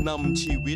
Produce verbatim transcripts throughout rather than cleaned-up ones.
นำชีวิต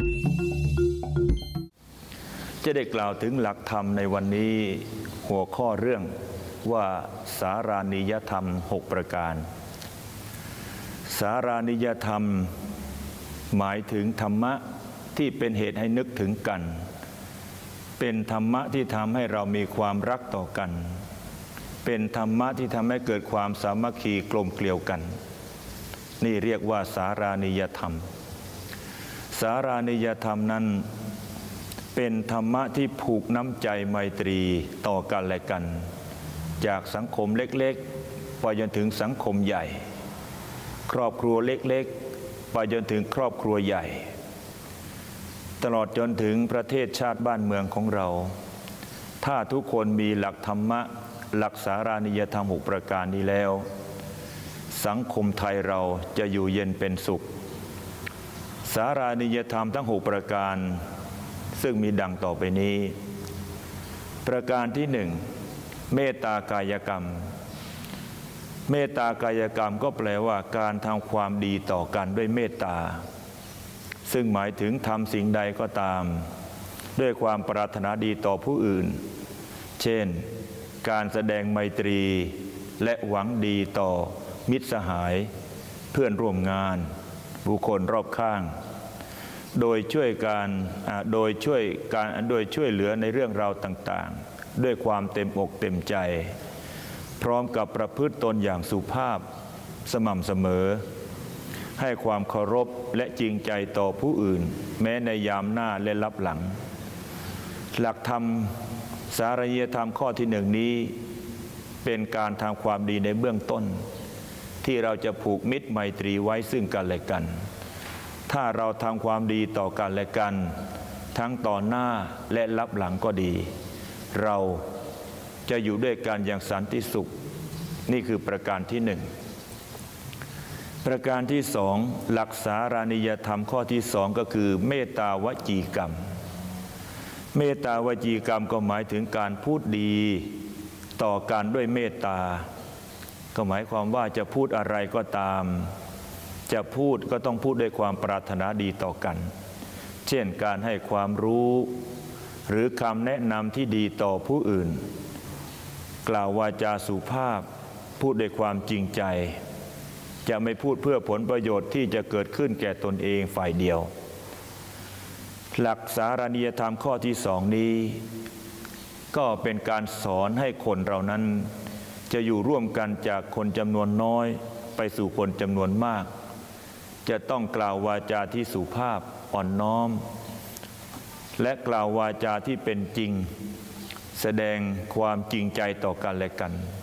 จะได้กล่าวถึงหลักธรรมในวันนี้หัวข้อเรื่องว่าสารานิยธรรมหกประการสารานิยธรรมหมายถึงธรรมะที่เป็นเหตุให้นึกถึงกันเป็นธรรมะที่ทำให้เรามีความรักต่อกันเป็นธรรมะที่ทำให้เกิดความสามัคคีกลมเกลียวกันนี่เรียกว่าสารานิยธรรมสารานิยธรรมนั้นเป็นธรรมะที่ผูกน้ำใจไมตรีต่อกันและกันจากสังคมเล็กๆไปจนถึงสังคมใหญ่ครอบครัวเล็กๆไปจนถึงครอบครัวใหญ่ตลอดจนถึงประเทศชาติบ้านเมืองของเราถ้าทุกคนมีหลักธรรมะหลักสารานิยธรรมหกประการนี้แล้วสังคมไทยเราจะอยู่เย็นเป็นสุขสารานิยธรรมทั้งหกประการซึ่งมีดังต่อไปนี้ประการที่หนึ่งเมตตากายกรรมเมตตากายกรรมก็แปลว่าการทำความดีต่อกันด้วยเมตตาซึ่งหมายถึงทำสิ่งใดก็ตามด้วยความปรารถนาดีต่อผู้อื่นเช่นการแสดงไมตรีและหวังดีต่อมิตรสหายเพื่อนร่วมงานบุคคลรอบข้างโดยช่วยการโดยช่วยการโดยช่วยเหลือในเรื่องราวต่างๆด้วยความเต็มอกเต็มใจพร้อมกับประพฤติตนอย่างสุภาพสม่ำเสมอให้ความเคารพและจริงใจต่อผู้อื่นแม้ในยามหน้าและลับหลังหลักธรรมสารานิยธรรมข้อที่หนึ่งนี้เป็นการทำความดีในเบื้องต้นที่เราจะผูกมิตรไมตรีไว้ซึ่งกันและกันถ้าเราทำความดีต่อกันและกันทั้งต่อหน้าและลับหลังก็ดีเราจะอยู่ด้วยกันอย่างสันติสุขนี่คือประการที่หนึ่งประการที่สองหลักสารานิยธรรมข้อที่สองก็คือเมตตาวจีกรรมเมตตาวจีกรรมก็หมายถึงการพูดดีต่อกันด้วยเมตตาก็หมายความว่าจะพูดอะไรก็ตามจะพูดก็ต้องพูดด้วยความปรารถนาดีต่อกันเช่นการให้ความรู้หรือคำแนะนำที่ดีต่อผู้อื่นกล่าววาจาสุภาพพูดด้วยความจริงใจจะไม่พูดเพื่อผลประโยชน์ที่จะเกิดขึ้นแก่ตนเองฝ่ายเดียวหลักสารานิยธรรมข้อที่สองนี้ก็เป็นการสอนให้คนเรานั้นจะอยู่ร่วมกันจากคนจำนวนน้อยไปสู่คนจำนวนมากจะต้องกล่าววาจาที่สุภาพอ่อนน้อมและกล่าววาจาที่เป็นจริงแสดงความจริงใจต่อกันและกัน